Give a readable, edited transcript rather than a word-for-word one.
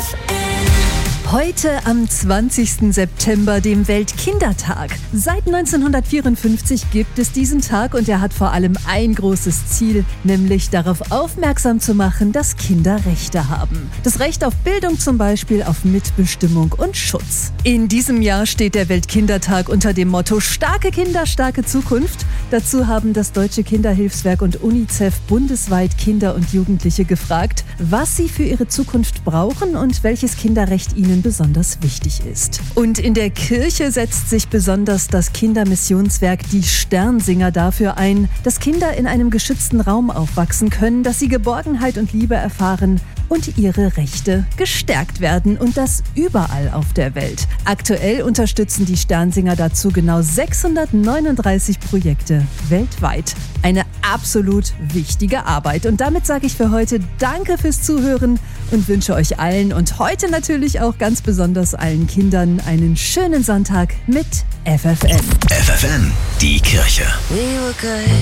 Heute am 20. September, dem Weltkindertag. Seit 1954 gibt es diesen Tag und er hat vor allem ein großes Ziel, nämlich darauf aufmerksam zu machen, dass Kinder Rechte haben. Das Recht auf Bildung zum Beispiel, auf Mitbestimmung und Schutz. In diesem Jahr steht der Weltkindertag unter dem Motto Starke Kinder, starke Zukunft. Dazu haben das Deutsche Kinderhilfswerk und UNICEF bundesweit Kinder und Jugendliche gefragt, was sie für ihre Zukunft brauchen und welches Kinderrecht ihnen besonders wichtig ist. Und in der Kirche setzt sich besonders das Kindermissionswerk Die Sternsinger dafür ein, dass Kinder in einem geschützten Raum aufwachsen können, dass sie Geborgenheit und Liebe erfahren und ihre Rechte gestärkt werden und das überall auf der Welt. Aktuell unterstützen die Sternsinger dazu genau 639 Projekte weltweit. Eine absolut wichtige Arbeit. Und damit sage ich für heute Danke fürs Zuhören und wünsche euch allen und heute natürlich auch ganz besonders allen Kindern einen schönen Sonntag mit FFN. FFN, die Kirche.